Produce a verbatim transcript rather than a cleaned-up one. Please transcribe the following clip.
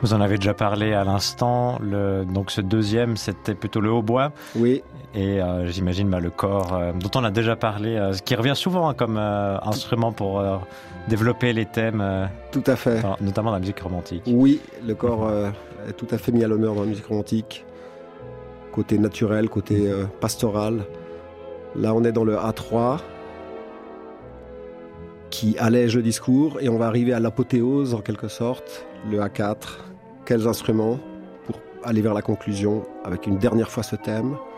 Vous en avez déjà parlé à l'instant. Le, donc ce deuxième, c'était plutôt le hautbois. Oui. Et euh, j'imagine bah, le cor, euh, dont on a déjà parlé, euh, qui revient souvent hein, comme euh, instrument pour euh, développer les thèmes. Euh, tout à fait. Dans, notamment dans la musique romantique. Oui, le cor euh, est tout à fait mis à l'honneur dans la musique romantique. Côté naturel, côté euh, pastoral. Là, on est dans le A trois, qui allège le discours, et on va arriver à l'apothéose, en quelque sorte, le A quatre. Quels instruments pour aller vers la conclusion, avec une dernière fois ce thème.